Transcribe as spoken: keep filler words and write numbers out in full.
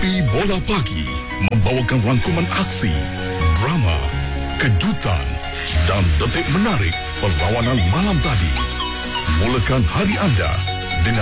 Kopi Bola Pagi membawakan rangkuman aksi, drama, kejutan dan detik menarik perlawanan malam tadi. Mulakan hari anda